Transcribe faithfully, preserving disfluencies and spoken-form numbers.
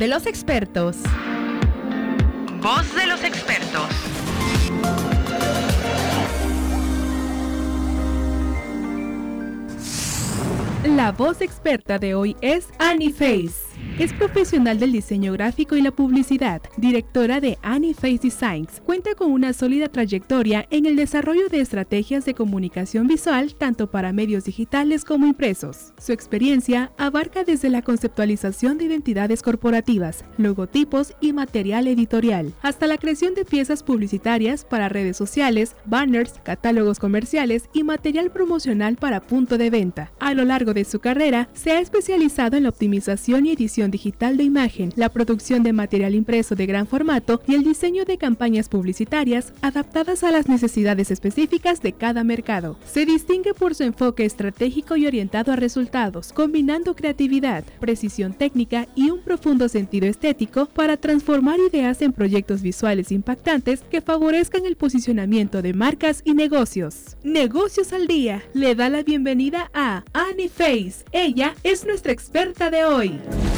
de los expertos. Voz de los expertos. La voz experta de hoy es Annie Face. Es profesional del diseño gráfico y la publicidad, directora de Annie Face Designs. Cuenta con una sólida trayectoria en el desarrollo de estrategias de comunicación visual tanto para medios digitales como impresos. Su experiencia abarca desde la conceptualización de identidades corporativas, logotipos y material editorial, hasta la creación de piezas publicitarias para redes sociales, banners, catálogos comerciales y material promocional para punto de venta. A lo largo de su carrera, se ha especializado en la optimización y edición digital de imagen, la producción de material impreso de gran formato y el diseño de campañas publicitarias adaptadas a las necesidades específicas de cada mercado. Se distingue por su enfoque estratégico y orientado a resultados, combinando creatividad, precisión técnica y un profundo sentido estético para transformar ideas en proyectos visuales impactantes que favorezcan el posicionamiento de marcas y negocios. Negocios al Día le da la bienvenida a Annie Face. Ella es nuestra experta de hoy.